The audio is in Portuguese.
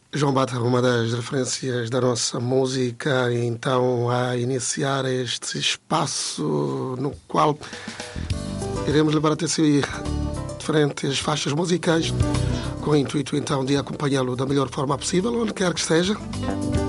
João Bata, uma das referências da nossa música, então a iniciar este espaço no qual iremos levar até si diferentes faixas musicais, com o intuito então de acompanhá-lo da melhor forma possível, onde quer que esteja.